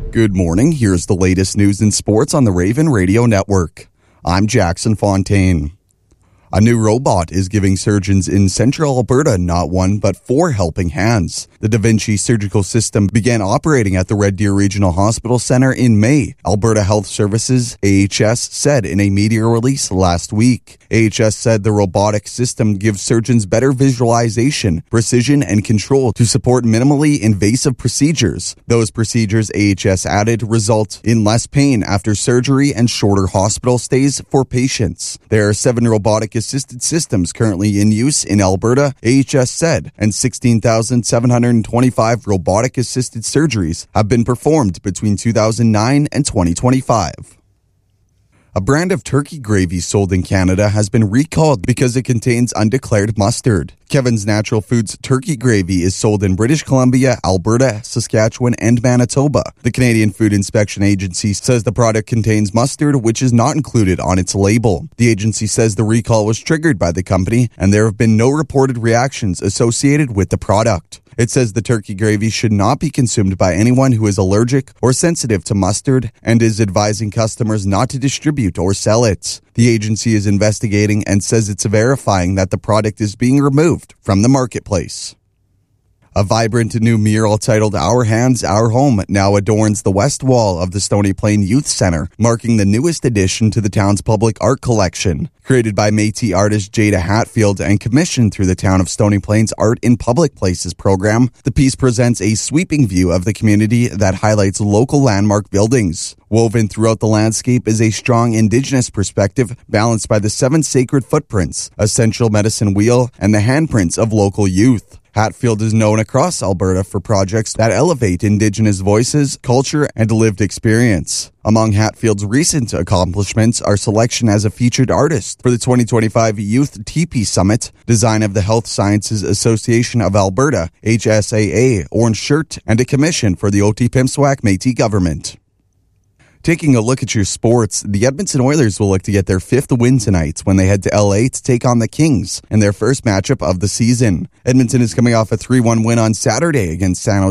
Good morning. Here's the latest news in sports on the Raven Radio Network. I'm Jackson Fontaine. A new robot is giving surgeons in central Alberta not one but four helping hands. The Da Vinci surgical system began operating at the Red Deer Regional Hospital Centre in May, Alberta Health Services, AHS, said in a media release last week. AHS said the robotic system gives surgeons better visualization, precision, and control to support minimally invasive procedures. Those procedures, AHS added, result in less pain after surgery and shorter hospital stays for patients. There are 7 robotic assisted systems currently in use in Alberta, AHS said, and 16,725 robotic assisted surgeries have been performed between 2009 and 2025. A brand of turkey gravy sold in Canada has been recalled because it contains undeclared mustard. Kevin's Natural Foods turkey gravy is sold in British Columbia, Alberta, Saskatchewan, and Manitoba. The Canadian Food Inspection Agency says the product contains mustard, which is not included on its label. The agency says the recall was triggered by the company, and there have been no reported reactions associated with the product. It says the turkey gravy should not be consumed by anyone who is allergic or sensitive to mustard and is advising customers not to distribute or sell it. The agency is investigating and says it's verifying that the product is being removed from the marketplace. A vibrant new mural titled Our Hands, Our Home now adorns the west wall of the Stony Plain Youth Centre, marking the newest addition to the town's public art collection. Created by Métis artist Jada Hatfield and commissioned through the Town of Stony Plain's Art in Public Places program, the piece presents a sweeping view of the community that highlights local landmark buildings. Woven throughout the landscape is a strong Indigenous perspective balanced by the 7 sacred footprints, a central medicine wheel, and the handprints of local youth. Hatfield is known across Alberta for projects that elevate Indigenous voices, culture, and lived experience. Among Hatfield's recent accomplishments are selection as a featured artist for the 2025 Youth Teepee Summit, design of the Health Sciences Association of Alberta, HSAA, Orange Shirt, and a commission for the Otipemisiwak Métis government. Taking a look at your sports, the Edmonton Oilers will look to get their 5th win tonight when they head to LA to take on the Kings in their first matchup of the season. Edmonton is coming off a 3-1 win on Saturday against San Jose